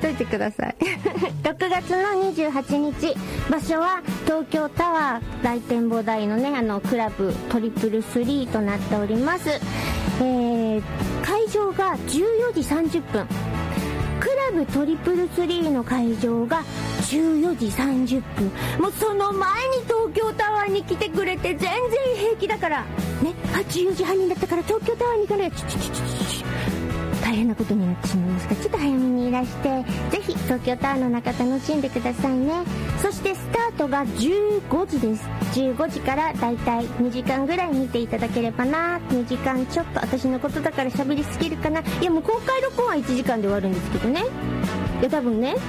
といてください6月の28日、場所は東京タワー大展望台のね、クラブ333となっております。会場が14時30分、クラブ333の会場が14時30分。もうその前に東京タワーに来てくれて全然平気だからね。14時半になったから東京タワーに行かない。大変なことになってしまいますから、ちょっと早めにいらして、ぜひ東京タワーの中楽しんでくださいね。そしてスタートが15時です。15時からだいたい2時間ぐらい見ていただければな。2時間ちょっと、私のことだから喋りすぎるかな。いやもう公開録音は1時間で終わるんですけどね。いや多分ね、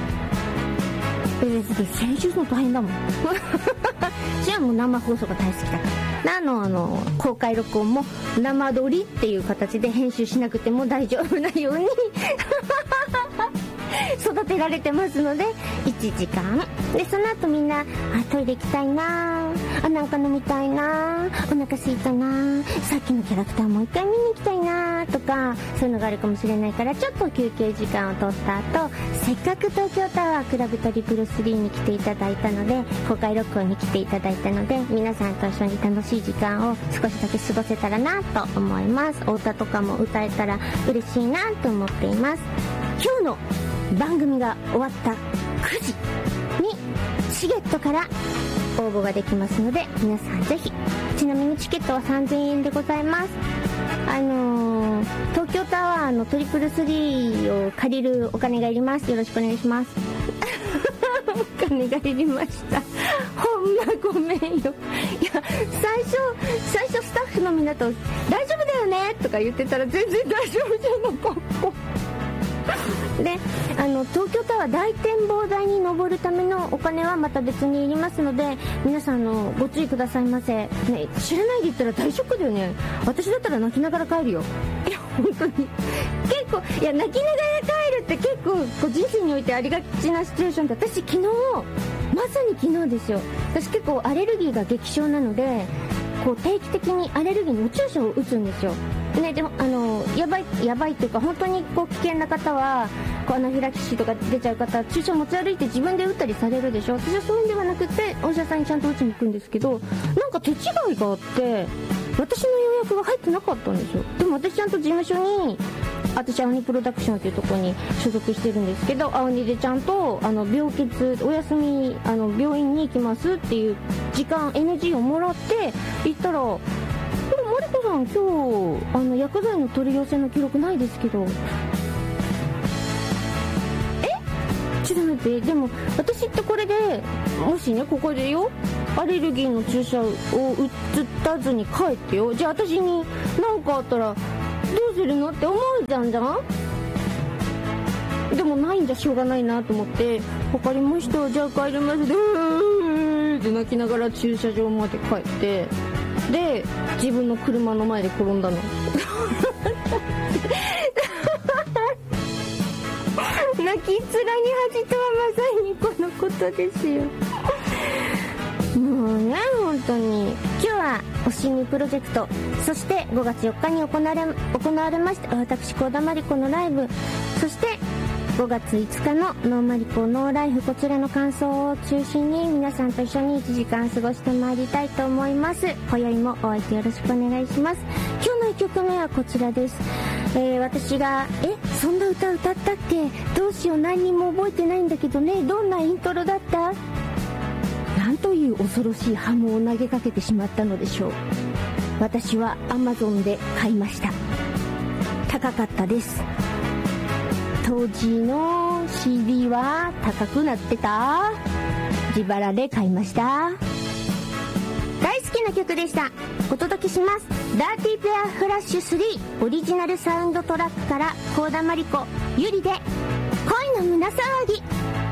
編集するの大変だもんじゃあもう生放送が大好きだから、公開録音も生撮りっていう形で編集しなくても大丈夫なように育てられてますので、1時間で、その後みんなトイレ行きたいな、なんか飲みたいな、お腹すいたな、さっきのキャラクターもう一回見に行きたいなとか、そういうのがあるかもしれないから、ちょっと休憩時間を取った後、せっかく東京タワークラブ333に来ていただいたので、公開録音に来ていただいたので、皆さんと一緒に楽しい時間を少しだけ過ごせたらなと思います。お歌とかも歌えたら嬉しいなと思っています。今日の番組が終わった9時にチケットから応募ができますので、皆さんぜひ。ちなみにチケットは3000円でございます。東京タワーの333を借りるお金がいります。よろしくお願いしますお金がいりました。ほんまごめんよ。いや最初スタッフのみんなと大丈夫だよねとか言ってたら全然大丈夫じゃなかったで、東京タワー大展望台に登るためのお金はまた別にいりますので、皆さんご注意くださいませ、ね。知らないで言ったら大ショックだよね。私だったら泣きながら帰るよ。いや本当に結構、いや泣きながら帰るって結構こう人生においてありがちなシチュエーションで、私昨日まさに昨日ですよ。私結構アレルギーが激症なので、こう定期的にアレルギーの注射を打つんですよね。でもやばいっていうか、本当にこう危険な方はこうアナフィラキシーとか出ちゃう方、注射持ち歩いて自分で打ったりされるでしょ。私はそういうんではなくて、お医者さんにちゃんと打ちに行くんですけど、なんか手違いがあって私の予約が入ってなかったんですよ。でも私ちゃんと事務所に、私青鬼プロダクションっていうところに所属してるんですけど、青鬼でちゃんと病欠お休み病院に行きますっていう時間 NG をもらって行ったら、これマリコさん今日薬剤の取り寄せの記録ないですけど、ちょっと待って、でも私ってこれでもしね、ここでよアレルギーの注射を打たずに帰ってよ、じゃあ私に何かあったらどうするのって思うじゃん。でもないんじゃしょうがないなと思って、わかりました、じゃあ帰りますって泣きながら駐車場まで帰って、で自分の車の前で転んだの泣き面に恥とはまさにこのことですよもうね、本当に今日はおしみプロジェクト、そして5月4日に行われました私幸田真理子のライブ、そして5月5日のノーマリコノーライフ、こちらの感想を中心に皆さんと一緒に1時間過ごしてまいりたいと思います。今宵もお相手よろしくお願いします。今日の1曲目はこちらです。私がそんな歌歌ったっけ、どうしよう、何にも覚えてないんだけどね、どんなイントロだった、なんという恐ろしいハムを投げかけてしまったのでしょう。私は Amazon で買いました。高かったです。当時の CD は高くなってた。自腹で買いました。大好きな曲でした。お届けします。ダーティーペアフラッシュ3オリジナルサウンドトラックから幸田真理子ゆりで恋の胸騒ぎ。